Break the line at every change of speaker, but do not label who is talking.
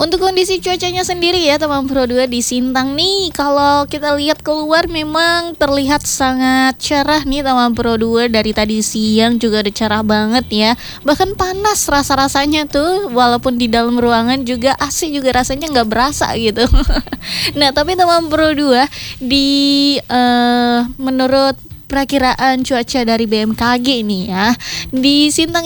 Untuk kondisi cuacanya sendiri ya teman Pro 2 di Sintang nih, kalau kita lihat keluar memang terlihat sangat cerah nih teman Pro 2. Dari tadi siang juga udah cerah banget ya. Bahkan panas rasa-rasanya tuh, walaupun di dalam ruangan juga AC juga rasanya nggak berasa gitu. Nah tapi teman Pro 2 di menurut perakiraan cuaca dari BMKG nih ya, di Sintang